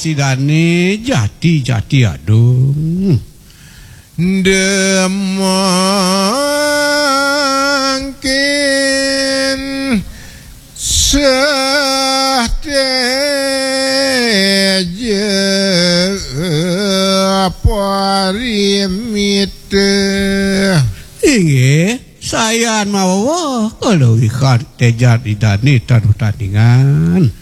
si Dani jadi aduh. Demangkin sateja parimite inge saya mau kalau ikan tejar di Dani taruh tandingan